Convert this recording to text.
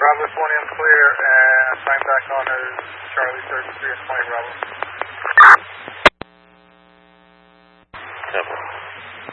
Bravo 20, I'm clear, and sign back on as Charlie 33 and 20 Bravo.